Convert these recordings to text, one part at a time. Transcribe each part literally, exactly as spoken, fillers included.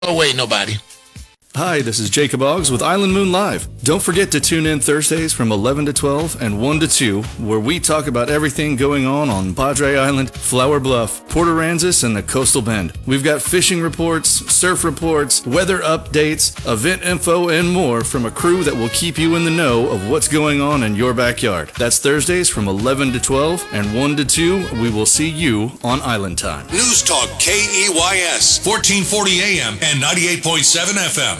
Oh, wait, nobody. Hi, this is Jacob Oggs with Island Moon Live. Don't forget to tune in Thursdays from eleven to twelve and one to two, where we talk about everything going on on Padre Island, Flower Bluff, Port Aransas, and the Coastal Bend. We've got fishing reports, surf reports, weather updates, event info, and more from a crew that will keep you in the know of what's going on in your backyard. That's Thursdays from eleven to twelve and one to two. We will see you on Island Time. News Talk K E Y S, fourteen forty A M and ninety-eight point seven F M.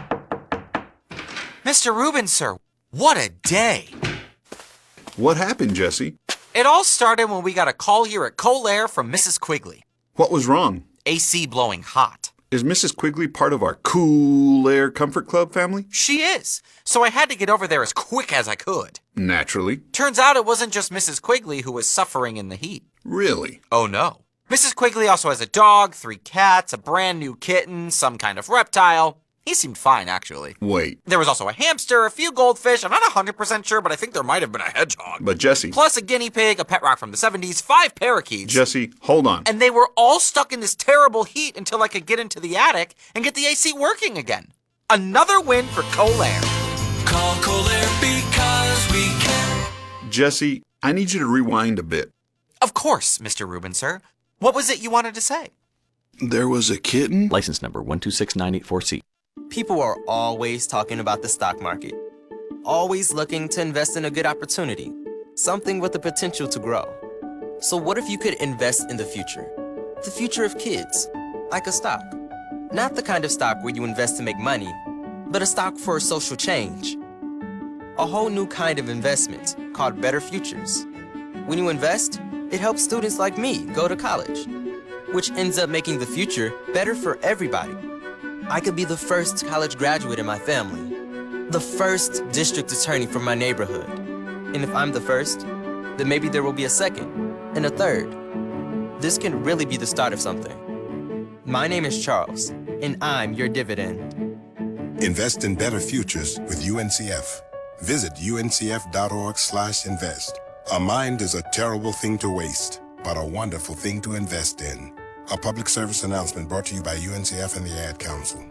Mister Rubin, sir, what a day. What happened, Jesse? It all started when we got a call here at Colair from Missus Quigley. What was wrong? A C blowing hot. Is Missus Quigley part of our Cool Air Comfort Club family? She is. So I had to get over there as quick as I could. Naturally. Turns out it wasn't just Missus Quigley who was suffering in the heat. Really? Oh, no. Missus Quigley also has a dog, three cats, a brand new kitten, some kind of reptile. He seemed fine, actually. Wait. There was also a hamster, a few goldfish. I'm not one hundred percent sure, but I think there might have been a hedgehog. But Jesse... Plus a guinea pig, a pet rock from the seventies, five parakeets. Jesse, hold on. And they were all stuck in this terrible heat until I could get into the attic and get the A C working again. Another win for Colair. Call Colair because we care. Jesse, I need you to rewind a bit. Of course, Mister Rubin, sir. What was it you wanted to say? There was a kitten? License number one two six nine eight four C. People are always talking about the stock market, always looking to invest in a good opportunity, something with the potential to grow. So what if you could invest in the future? The future of kids, like a stock. Not the kind of stock where you invest to make money, but a stock for social change. A whole new kind of investment called Better Futures. When you invest, it helps students like me go to college, which ends up making the future better for everybody. I could be the first college graduate in my family, the first district attorney from my neighborhood. And if I'm the first, then maybe there will be a second and a third. This can really be the start of something. My name is Charles, and I'm your dividend. Invest in better futures with U N C F. Visit uncf.org slash invest. A mind is a terrible thing to waste, but a wonderful thing to invest in. A public service announcement brought to you by U N C F and the Ad Council.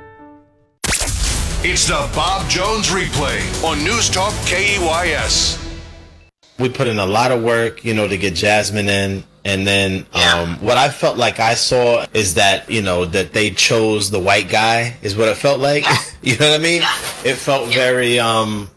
It's the Bob Jones Replay on News Talk K E Y S. We put in a lot of work, you know, to get Jasmine in. And then um, what I felt like I saw is that, you know, that they chose the white guy is what it felt like. You know what I mean? It felt very um,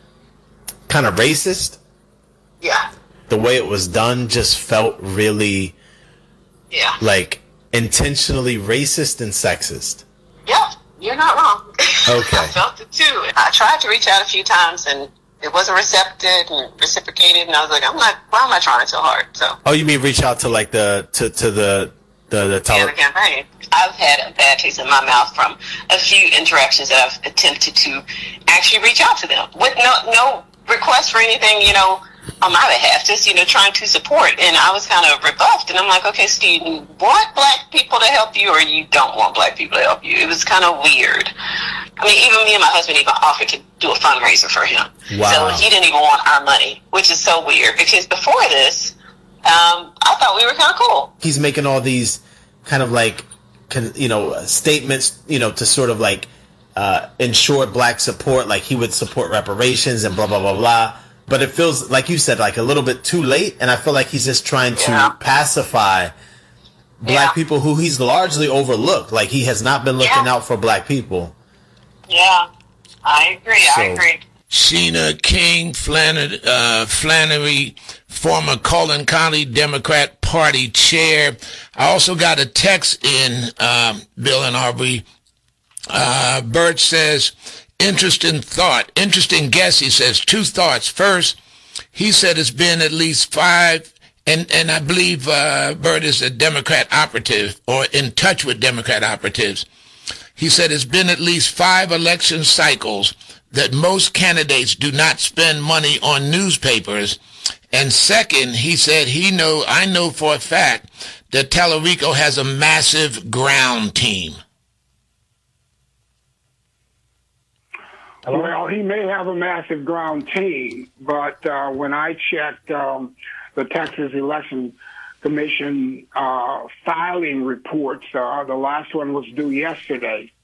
kind of racist. Yeah. The way it was done just felt really, yeah, like intentionally racist and sexist. Yeah, you're not wrong. Okay. I felt it too. I tried to reach out a few times and it wasn't recepted and reciprocated, and I was like, I'm not. Why am I trying so hard? So. Oh, you mean reach out to like the to to the the the, tele- yeah, the campaign? I've had a bad taste in my mouth from a few interactions that I've attempted to actually reach out to them with no no request for anything, you know, on my behalf, just, you know, trying to support. And I was kind of rebuffed, and I'm like, okay, so you want black people to help you, or you don't want black people to help you? It was kind of weird. I mean, even me and my husband even offered to do a fundraiser for him. Wow. So he didn't even want our money, which is so weird, because before this, um, I thought we were kind of cool. He's making all these kind of like, you know, statements, you know, to sort of like uh, ensure black support, like he would support reparations and blah, blah, blah, blah. But it feels, like you said, like a little bit too late, and I feel like he's just trying to yeah. pacify black yeah. people who he's largely overlooked. Like, he has not been looking yeah. out for black people. Yeah, I agree, so, I agree. Sheena King Flannery, uh, Flannery, former Cullen County Democrat Party chair. I also got a text in, um, Bill and Aubrey. Uh, Bert says, interesting thought, interesting guess, he says. Two thoughts. First, he said it's been at least five, and, and I believe uh, Bert is a Democrat operative or in touch with Democrat operatives. He said it's been at least five election cycles that most candidates do not spend money on newspapers. And second, he said he know I know for a fact that Tallarico has a massive ground team. Well, he may have a massive ground team, but uh, when I checked um, the Texas Election Commission uh, filing reports, uh, the last one was due yesterday,